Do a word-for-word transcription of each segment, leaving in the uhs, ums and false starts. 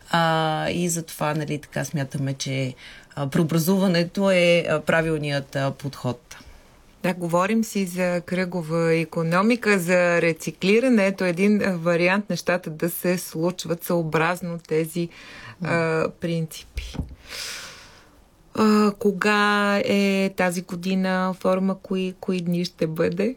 А, и затова, нали, така смятаме, че а, преобразуването е а, правилният а, подход. Да, говорим си за кръгова икономика, за рециклиране. Ето един вариант нещата да се случват съобразно тези а, принципи. А, кога е тази година форума? Кои, кои дни ще бъде?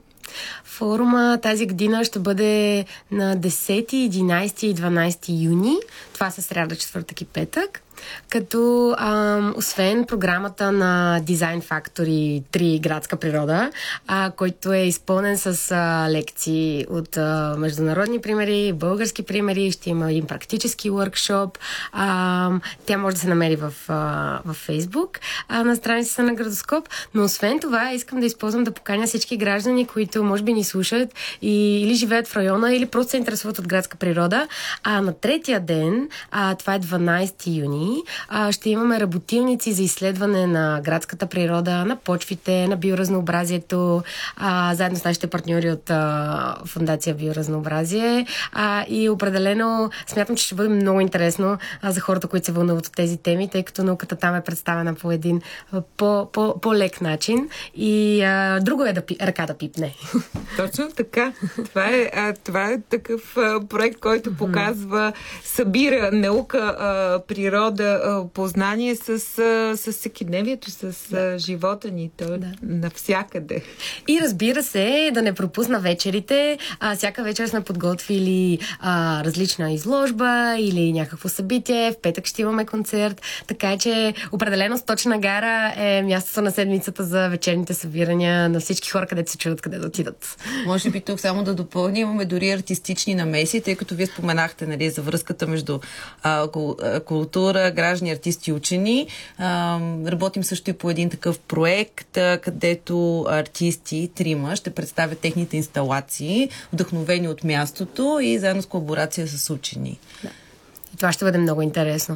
Форума тази година ще бъде на десети, единайсети и дванайсети юни. Това са сряда, четвъртък и петък. Като а, освен програмата на Design Factory три градска природа, а, който е изпълнен с а, лекции от а, международни примери, български примери, ще има един практически workshop. А, тя може да се намери в, а, в Facebook, а, на страницата на Градоскоп. Но освен това, искам да използвам да поканя всички граждани, които може би ни слушат и, или живеят в района, или просто се интересуват от градска природа. А на третия ден, а, това е дванайсети юни, ще имаме работилници за изследване на градската природа, на почвите, на биоразнообразието, а, заедно с нашите партньори от а, Фондация Биоразнообразие. А, и определено смятам, че ще бъде много интересно а, за хората, които се вълнуват от тези теми, тъй като науката там е представена по един по, по, по-лек начин и а, друго е да пи, ръка да пипне. Точно така. Това е, а, това е такъв а, проект, който показва, събира наука, а, природа, познание с, с всекидневието, с да. живота ни. То да. навсякъде. И разбира се, да не пропусна вечерите. А, всяка вечер сме подготвили а, различна изложба или някакво събитие. В петък ще имаме концерт. Така че определено Сточна гара е мястото на седмицата за вечерните събирания на всички хора, където се чудят къде да отидат. Може би тук само да допълним, имаме дори артистични намеси, тъй като вие споменахте, нали, за връзката между а, култура, граждани, артисти и учени. А, работим също и по един такъв проект, а, където артисти, трима, ще представят техните инсталации, вдъхновени от мястото и заедно с колаборация с учени. Да. И това ще бъде много интересно.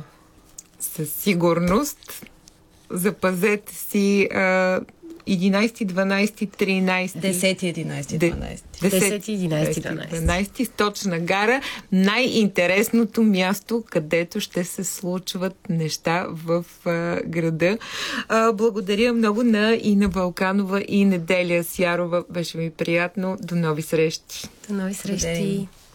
Със сигурност. Запазете си а, единайсети, дванайсети, тринайсети. десети, единайсети, дванайсети. десети, единайсети, дванайсети. Сточна гара. Най-интересното място, където ще се случват неща в а, града. А, благодаря много на Ина Балканова и Неделя Сярова. Беше ми приятно. До нови срещи. До нови срещи.